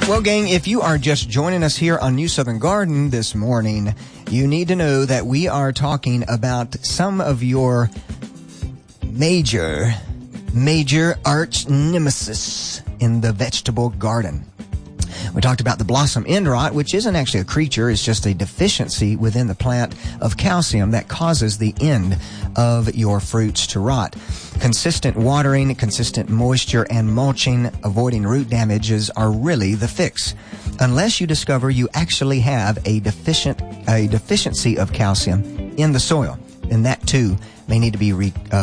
Well, gang, if you are just joining us here on New Southern Garden this morning, you need to know that we are talking about some of your major arch nemesis in the vegetable garden. We talked about the blossom end rot, which isn't actually a creature. It's just a deficiency within the plant of calcium that causes the end of your fruits to rot. Consistent watering, consistent moisture, and mulching, avoiding root damages are really the fix. Unless you discover you actually have a deficiency of calcium in the soil, then that too may need to be